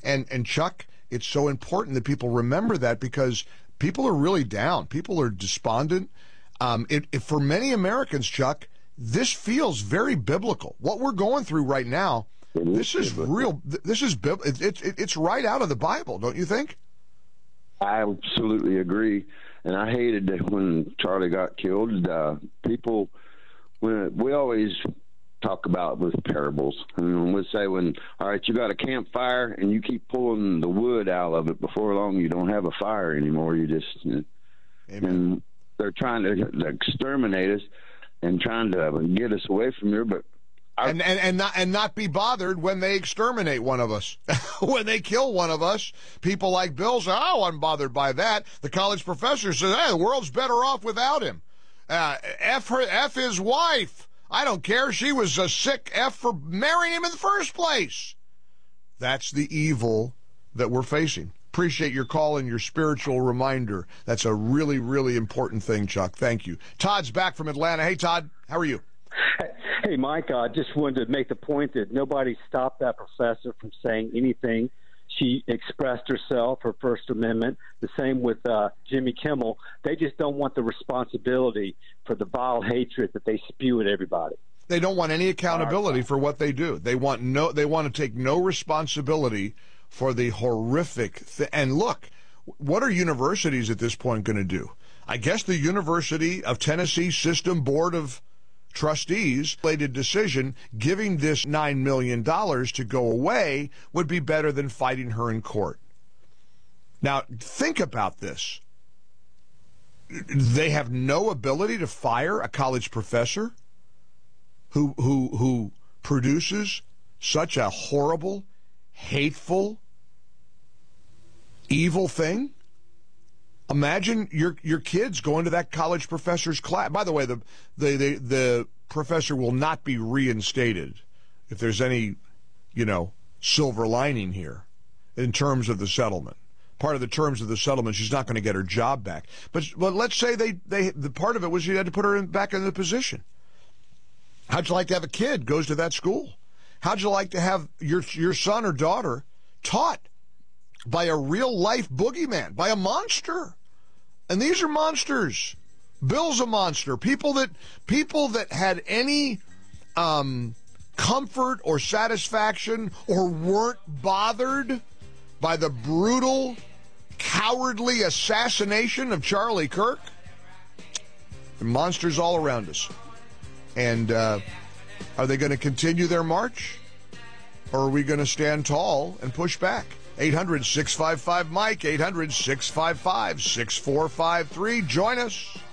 And Chuck, it's so important that people remember that, because people are really down. People are despondent. For many Americans, Chuck, this feels very biblical. What we're going through right now, this is real. This is it's right out of the Bible, don't you think? I absolutely agree. And I hated that when Charlie got killed. People, when we always talk about with parables, and we'll say, all right, you got a campfire and you keep pulling the wood out of it, before long you don't have a fire anymore. You just, and they're trying to exterminate us and trying to get us away from here, but and not be bothered when they exterminate one of us. When they kill one of us, people like Bill say, I wasn't bothered by that. The college professor says, the world's better off without him. F his wife. I don't care. She was a sick F for marrying him in the first place. That's the evil that we're facing. Appreciate your call and your spiritual reminder. That's a really, really important thing, Chuck. Thank you. Todd's back from Atlanta. Hey, Todd, how are you? Hey, Mike, I just wanted to make the point that nobody stopped that professor from saying anything. She expressed herself, her First Amendment. The same with Jimmy Kimmel. They just don't want the responsibility for the vile hatred that they spew at everybody. They don't want any accountability for what they do. They want to take no responsibility for the horrific and look, what are universities at this point going to do? I guess the University of Tennessee System Board of Trustees made a decision giving this $9 million to go away would be better than fighting her in court. Now, think about this. They have no ability to fire a college professor who produces such a horrible, hateful, evil thing. Imagine your kids going to that college professor's class. By the way, the professor will not be reinstated if there's any, silver lining here in terms of the settlement. Part of the terms of the settlement, she's not going to get her job back. But let's say the part of it was you had to put her back in the position. How'd you like to have a kid goes to that school? How'd you like to have your son or daughter taught by a real-life boogeyman, by a monster? And these are monsters. Bill's a monster. People that had any comfort or satisfaction or weren't bothered by the brutal, cowardly assassination of Charlie Kirk. The monsters all around us. And are they going to continue their march? Or are we going to stand tall and push back? 800-655-MIKE, 800-655-6453. Join us.